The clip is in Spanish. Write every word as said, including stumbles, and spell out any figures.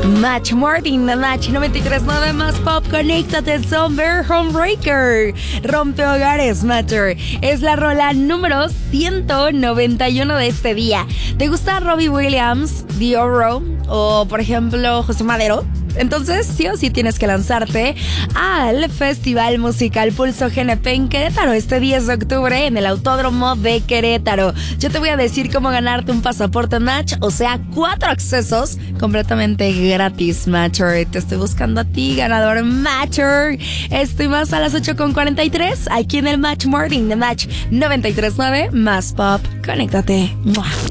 Match Morning, The Match noventa y tres punto nueve más pop, conéctate, Somber Homebreaker. Rompe hogares, Matter. Es la rola número ciento noventa y uno de este día. ¿Te gusta Robbie Williams, Dioro o, por ejemplo, José Madero? Entonces, sí o sí tienes que lanzarte al Festival Musical Pulso G N P en Querétaro este diez de octubre en el Autódromo de Querétaro. Yo te voy a decir cómo ganarte un pasaporte Match, o sea, cuatro accesos completamente gratis, Matcher. Te estoy buscando a ti, ganador Matcher. Estoy más a las ocho con cuarenta y tres aquí en el Match Morning de Match noventa y tres punto nueve más pop. Conéctate. ¡Mua!